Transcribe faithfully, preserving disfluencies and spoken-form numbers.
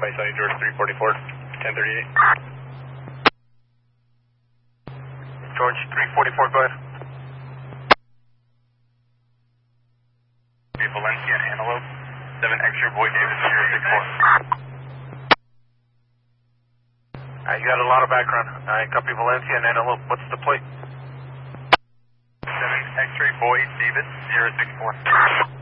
by Sunny George three forty-four, ten thirty-eight. George three forty-four, go ahead. Valencia and Antelope, seven extra Boy Davis zero six four. Uh, you got a lot of background. I uh, copy Valencia and Antelope. What's the plate? seven X-ray Boy Davis zero six four.